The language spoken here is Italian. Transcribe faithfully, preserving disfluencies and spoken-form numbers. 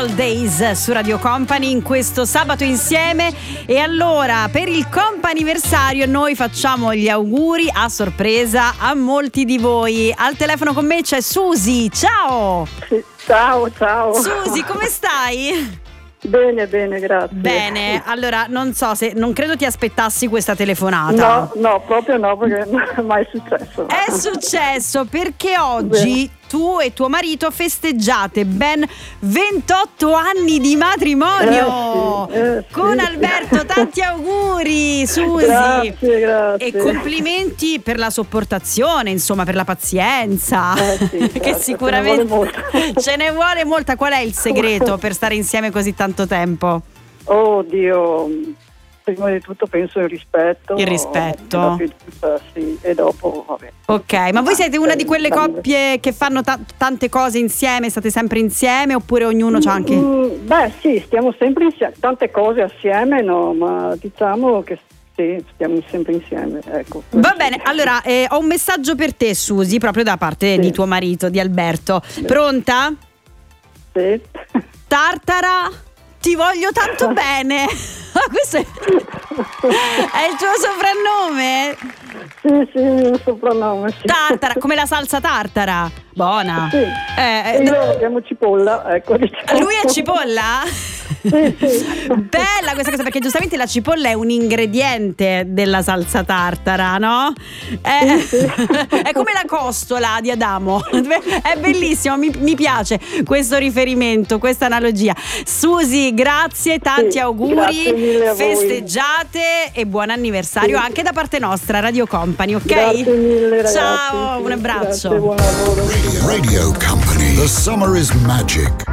Little Days su Radio Company in questo sabato insieme. E allora, per il comp'anniversario noi facciamo gli auguri a sorpresa a molti di voi. Al telefono con me c'è Susi. Ciao! Ciao, ciao. Susi, come stai? Bene, bene, grazie. Bene, allora non so se non credo ti aspettassi questa telefonata. No, no, proprio no, perché mai è successo. È successo perché oggi Beh. tu e tuo marito festeggiate ben ventotto anni di matrimonio. Eh sì, eh con sì. Alberto, tanti auguri, Susi. Grazie, grazie. E complimenti per la sopportazione, insomma, per la pazienza. Eh sì, che certo, sicuramente ce ne vuole molta. ce ne vuole molta. Qual è il segreto per stare insieme così tanto tempo? Oh Dio, prima di tutto penso il rispetto. Il rispetto. E dopo, sì, e dopo vabbè. Ok, ma voi siete una di quelle coppie che fanno ta- tante cose insieme, state sempre insieme oppure ognuno c'ha anche... Mm, beh sì, stiamo sempre insieme, tante cose assieme no, ma diciamo che sì, stiamo sempre insieme, ecco. Va bene, allora eh, ho un messaggio per te, Susi, proprio da parte sì. di tuo marito, di Alberto. Sì. Pronta? Sì. Tartara, ti voglio tanto bene. Questo è... è il tuo soprannome? Sì, sì, il mio soprannome, sì. Tartara, come la salsa tartara. Buona. Sì. Eh, e noi abbiamo cipolla, ecco. Diciamo. Lui è cipolla? Sì, sì. Bella questa cosa, perché giustamente la cipolla è un ingrediente della salsa tartara, no? È, sì, sì. è come la costola di Adamo. È bellissimo, mi, mi piace questo riferimento, questa analogia. Susi, grazie, tanti sì, auguri, grazie mille a voi. Festeggiate e buon anniversario sì. anche da parte nostra, Radio Company, ok? Grazie mille, ragazzi. Ciao, sì, un abbraccio. Grazie, buon lavoro. Radio Company. The summer is magic.